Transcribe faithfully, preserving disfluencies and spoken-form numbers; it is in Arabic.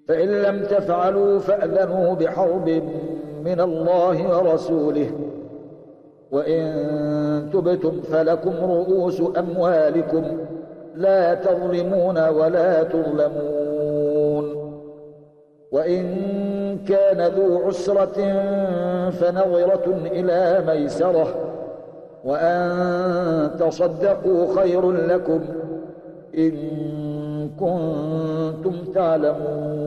فإن لم تفعلوا فأذنوا بحرب من الله ورسوله، وإن تبتم فلكم رؤوس أموالكم لا تظلمون ولا تظلمون. وإن كان ذو عسرة فنظرة إلى ميسرة، وأن تصدقوا خير لكم إن كنتم تعلمون.